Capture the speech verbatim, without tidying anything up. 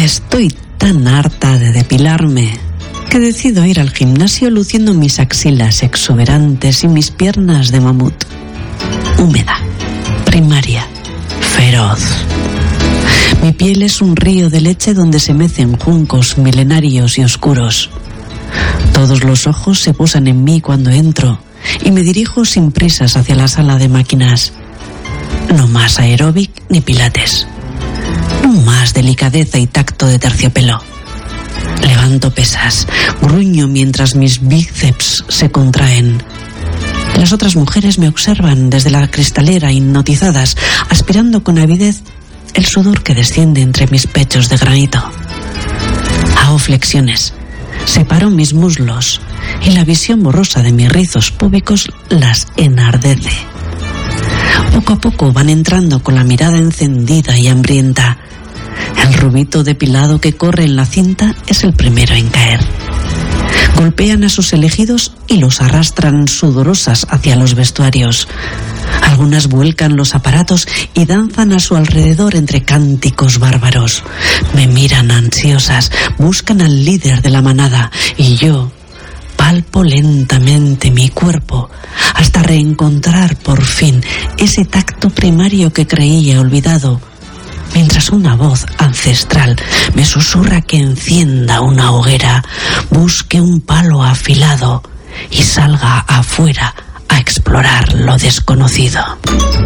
Estoy tan harta de depilarme que decido ir al gimnasio luciendo mis axilas exuberantes y mis piernas de mamut. Húmeda, primaria, feroz. Mi piel es un río de leche donde se mecen juncos milenarios y oscuros. Todos los ojos se posan en mí cuando entro y me dirijo sin prisas hacia la sala de máquinas. No más aeróbic ni pilates. No más delicadeza y tacto de terciopelo. Levanto pesas, gruño mientras mis bíceps se contraen. Las otras mujeres me observan desde la cristalera hipnotizadas, aspirando con avidez el sudor que desciende entre mis pechos de granito. Hago flexiones, separo mis muslos y la visión borrosa de mis rizos púbicos las enardece. Poco a poco van entrando con la mirada encendida y hambrienta. El rubito depilado que corre en la cinta es el primero en caer. Golpean a sus elegidos y los arrastran sudorosas hacia los vestuarios. Algunas vuelcan los aparatos y danzan a su alrededor entre cánticos bárbaros. Me miran ansiosas, buscan al líder de la manada y yo palpo lentamente mi cuerpo hasta reencontrar por fin ese tacto primario que creía olvidado, mientras una voz ancestral me susurra que encienda una hoguera, busque un palo afilado y salga afuera a explorar lo desconocido.